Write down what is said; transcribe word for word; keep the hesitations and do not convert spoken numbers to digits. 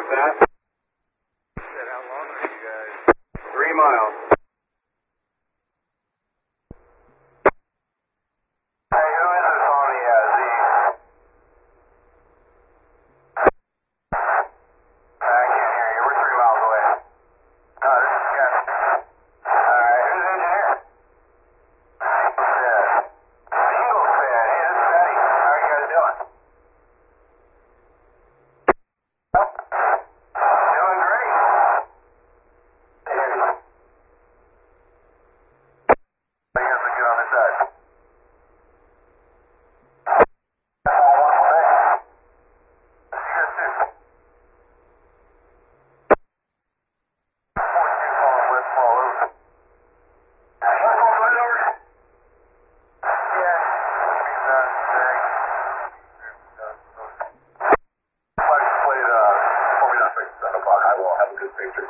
that? Said, how long are you guys? Three miles. Hey, who is this on the uh, Z? I can't hear you. We're three miles away. No, this is Scott. Alright, who's the engineer? Yeah. Single fan. Hey, this is Patty. How are you guys doing? Doing great. Yeah. How you guys looking on this side? I will have a good picture.